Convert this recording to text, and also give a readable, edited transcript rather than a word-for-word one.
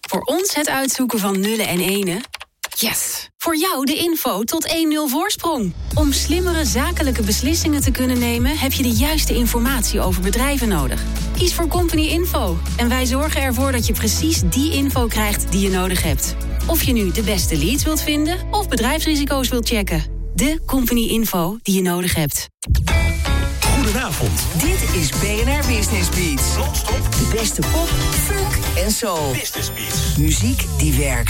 Voor ons het uitzoeken van nullen en enen. Yes! Voor jou de info tot 1-0 voorsprong. Om slimmere zakelijke beslissingen te kunnen nemen, heb je de juiste informatie over bedrijven nodig. Kies voor Company Info en wij zorgen ervoor dat je precies die info krijgt die je nodig hebt. Of je nu de beste leads wilt vinden of bedrijfsrisico's wilt checken. De Company Info die je nodig hebt. Goedenavond. Dit is BNR Business Beats. Non-stop. De beste pop, funk en soul. Business Beats. Muziek die werkt.